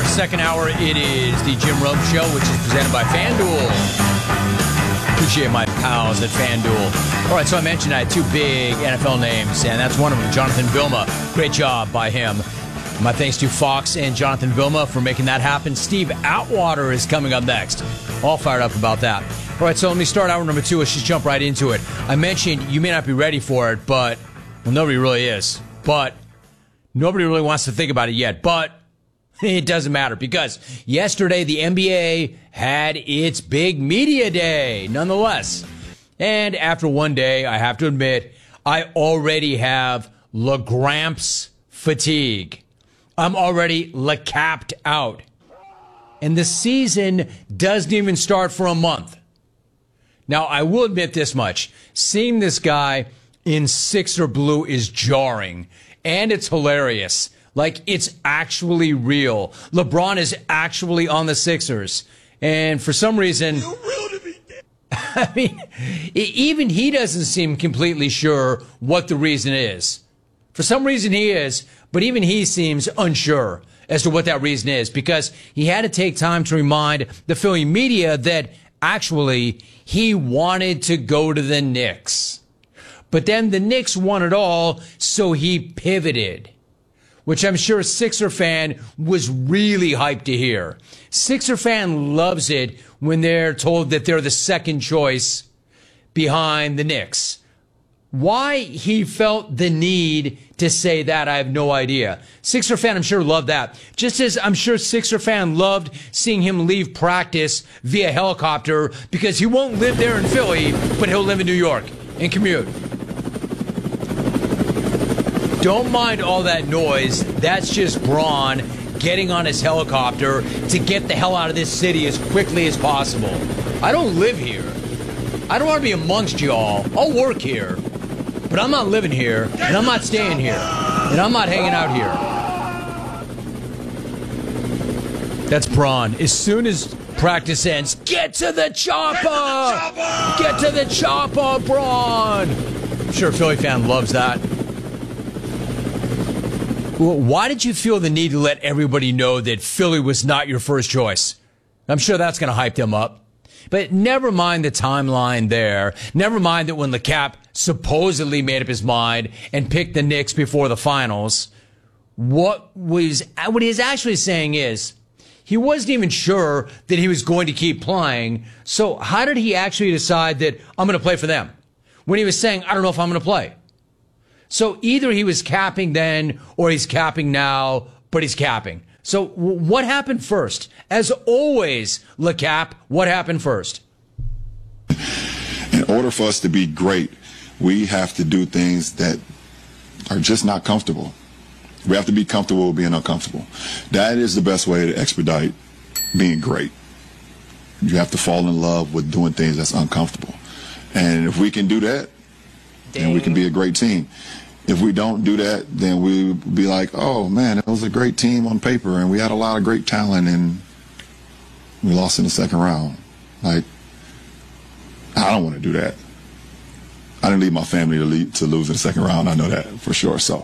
second hour, it is the Jim Rome Show, which is presented by FanDuel. Appreciate my pals at FanDuel. All right, so I mentioned I had two big NFL names, and that's one of them, Jonathan Vilma. Great job by him. My thanks to Fox and Jonathan Vilma for making that happen. Steve Atwater is coming up next. All fired up about that. All right, so let me start hour number two. Let's just jump right into it. I mentioned you may not be ready for it, but, well, nobody really is. But nobody really wants to think about it yet. But it doesn't matter because yesterday the NBA had its big media day, nonetheless. And after one day, I have to admit, I already have LaGramps fatigue. I'm already capped out. And the season doesn't even start for a month. Now, I will admit this much. Seeing this guy in Sixer blue is jarring. And it's hilarious. Like, it's actually real. LeBron is actually on the Sixers. And for some reason, I mean, even he doesn't seem completely sure what the reason is. For some reason he is, but even he seems unsure as to what that reason is because he had to take time to remind the Philly media that actually he wanted to go to the Knicks. But then the Knicks won it all, so he pivoted, which I'm sure a Sixer fan was really hyped to hear. Sixer fan loves it when they're told that they're the second choice behind the Knicks. Why he felt the need to say that, I have no idea. Sixer fan, I'm sure, loved that. Just as I'm sure Sixer fan loved seeing him leave practice via helicopter because he won't live there in Philly, but he'll live in New York and commute. Don't mind all that noise. That's just Braun getting on his helicopter to get the hell out of this city as quickly as possible. I don't live here. I don't want to be amongst y'all. I'll work here. But I'm not living here, and I'm not staying here, and I'm not hanging out here. That's Braun. As soon as practice ends, get to the chopper! Get to the chopper, Braun! I'm sure a Philly fan loves that. Well, why did you feel the need to let everybody know that Philly was not your first choice? I'm sure that's going to hype them up. But never mind the timeline there. Never mind that when LeCap supposedly made up his mind and picked the Knicks before the finals, what he is actually saying is he wasn't even sure that he was going to keep playing. So how did he actually decide that I'm going to play for them when he was saying, I don't know if I'm going to play? So either he was capping then or he's capping now, but he's capping. So what happened first? As always, LeCap, what happened first? In order for us to be great, we have to do things that are just not comfortable. We have to be comfortable with being uncomfortable. That is the best way to expedite being great. You have to fall in love with doing things that's uncomfortable. And if we can do that, then we can be a great team. If we don't do that, then we'll be like, oh, man, it was a great team on paper, and we had a lot of great talent, and we lost in the second round. Like, I don't want to do that. I didn't leave my family to lose in the second round. I know that for sure. So,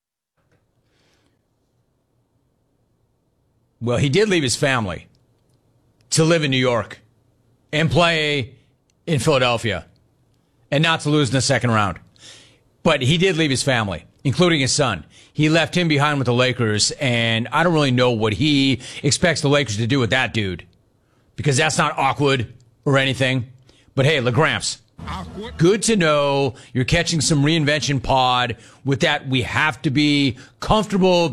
well, he did leave his family to live in New York and play in Philadelphia and not to lose in the second round. But he did leave his family, including his son. He left him behind with the Lakers, and I don't really know what he expects the Lakers to do with that dude, because that's not awkward or anything. But hey, LaGramps, good to know you're catching some Reinvention Pod with that. We have to be comfortable